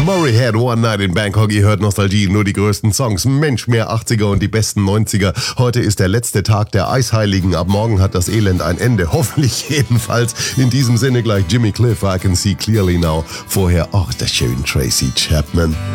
Murray had One Night in Bangkok. Ihr hört Nostalgie, nur die größten Songs. Mensch, mehr 80er und die besten 90er. Heute ist der letzte Tag der Eisheiligen. Ab morgen hat das Elend ein Ende. Hoffentlich jedenfalls. In diesem Sinne gleich Jimmy Cliff, I Can See Clearly Now. Vorher auch der schöne Tracy Chapman.